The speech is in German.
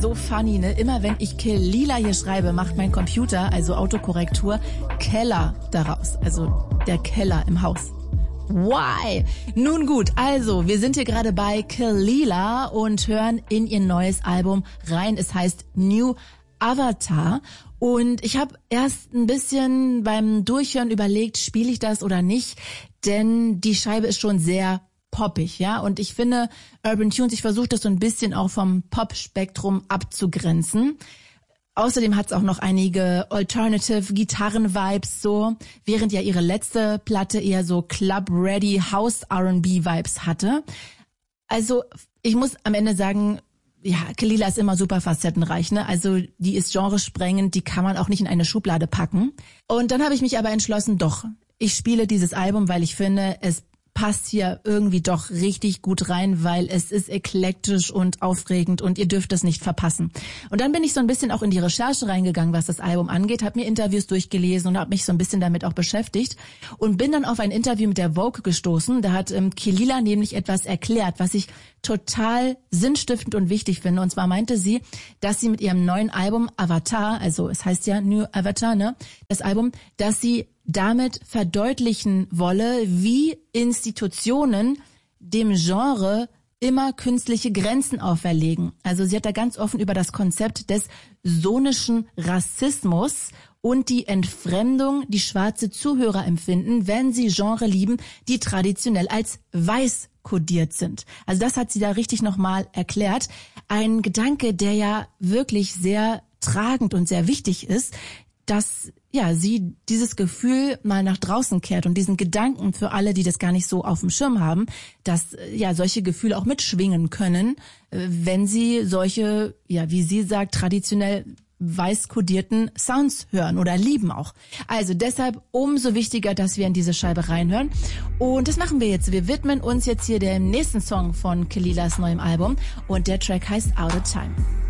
so funny, ne? Immer wenn ich Kill Lila hier schreibe, macht mein Computer, also Autokorrektur, Keller daraus. Also der Keller im Haus. Why? Nun gut, also wir sind hier gerade bei Kill Lila und hören in ihr neues Album rein. Es heißt New Avatar. Und ich habe erst ein bisschen beim Durchhören überlegt, spiele ich das oder nicht, denn die Scheibe ist schon sehr poppig, ja. Und ich finde, Urban Tunes, ich versuche das so ein bisschen auch vom Pop-Spektrum abzugrenzen. Außerdem hat's auch noch einige Alternative-Gitarren-Vibes so, während ja ihre letzte Platte eher so Club-Ready House-R&B-Vibes hatte. Also ich muss am Ende sagen, ja, Kill Lila ist immer super facettenreich, ne? Also die ist genresprengend, die kann man auch nicht in eine Schublade packen. Und dann habe ich mich aber entschlossen, doch, ich spiele dieses Album, weil ich finde, es passt hier irgendwie doch richtig gut rein, weil es ist eklektisch und aufregend und ihr dürft es nicht verpassen. Und dann bin ich so ein bisschen auch in die Recherche reingegangen, was das Album angeht, habe mir Interviews durchgelesen und habe mich so ein bisschen damit auch beschäftigt und bin dann auf ein Interview mit der Vogue gestoßen. Da hat Kill Lila nämlich etwas erklärt, was ich total sinnstiftend und wichtig finde. Und zwar meinte sie, dass sie mit ihrem neuen Album Avatar, also es heißt ja New Avatar, ne, das Album, dass sie damit verdeutlichen wolle, wie Institutionen dem Genre immer künstliche Grenzen auferlegen. Also sie hat da ganz offen über das Konzept des sonischen Rassismus und die Entfremdung, die schwarze Zuhörer empfinden, wenn sie Genre lieben, die traditionell als weiß kodiert sind. Also das hat sie da richtig nochmal erklärt. Ein Gedanke, der ja wirklich sehr tragend und sehr wichtig ist, dass ja sie dieses Gefühl mal nach draußen kehrt und diesen Gedanken für alle, die das gar nicht so auf dem Schirm haben, dass ja solche Gefühle auch mitschwingen können, wenn sie solche, ja wie sie sagt, traditionell weiß kodierten Sounds hören oder lieben auch. Also deshalb umso wichtiger, dass wir in diese Scheibe reinhören. Und das machen wir jetzt. Wir widmen uns jetzt hier dem nächsten Song von Kill Lilas neuem Album und der Track heißt Out of Time.